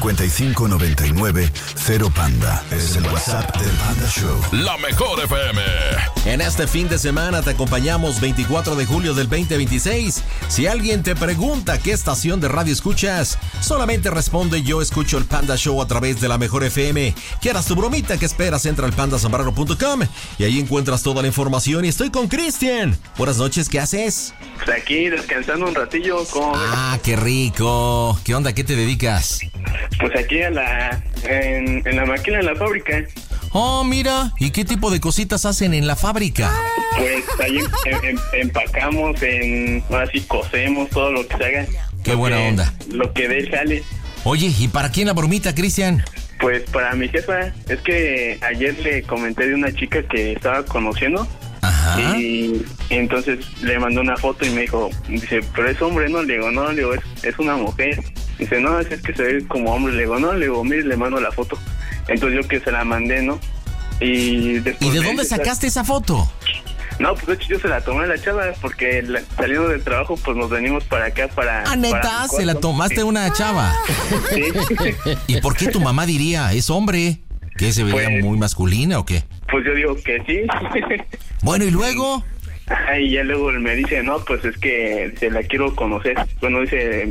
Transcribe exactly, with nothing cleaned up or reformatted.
cincuenta y cinco noventa y nueve cero Panda. Es el WhatsApp del Panda Show. La mejor F M. En este fin de semana te acompañamos veinticuatro de julio del veinte veintiséis. Si alguien te pregunta qué estación de radio escuchas, solamente responde: yo escucho el Panda Show a través de la mejor F M. ¿Quieras tu bromita? ¿Qué esperas? Entra al panda zambrano punto com y ahí encuentras toda la información. Y estoy con Cristian. Buenas noches, ¿qué haces? Pues aquí descansando un ratillo. ¿Cómo ves? Ah, qué rico. ¿Qué onda? ¿Qué te dedicas? Pues aquí a la, en, en la máquina de la fábrica. Oh, mira. ¿Y qué tipo de cositas hacen en la fábrica? Pues ahí em, em, empacamos, en, ahora sí cosemos todo lo que se haga. Qué Lo buena que- onda. Lo que dé jale. Oye, ¿y para quién la bromita, Cristian? Pues para mi jefa, es que ayer le comenté de una chica que estaba conociendo. Ajá. Y, y entonces le mandó una foto y me dijo, dice, pero es hombre, ¿no? Le digo, no, le digo, es, es una mujer. Dice, no, es que se ve como hombre. Le digo, no, le digo, mire, le mando la foto. Entonces yo que se la mandé, ¿no? Y después ¿Y de me dónde dice, sacaste esa foto? No, pues de hecho yo se la tomé a la chava porque la- saliendo del trabajo pues nos venimos para acá para... Ah, neta, para mi se la cuarto. tomaste a una chava. Sí. ¿Y por qué tu mamá diría, es hombre? ¿Que se veía Pues- muy masculina o qué? Pues yo digo que sí. Bueno, ¿y luego? Ajá, y ya luego me dice, no, pues es que se la quiero conocer. Bueno, dice,